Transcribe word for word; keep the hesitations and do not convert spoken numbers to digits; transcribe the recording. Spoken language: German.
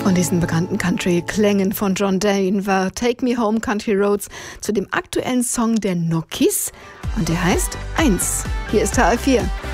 Von diesen bekannten Country-Klängen von John Dane war Take Me Home Country Roads zu dem aktuellen Song der Nokis und der heißt eins. Hier ist H R vier.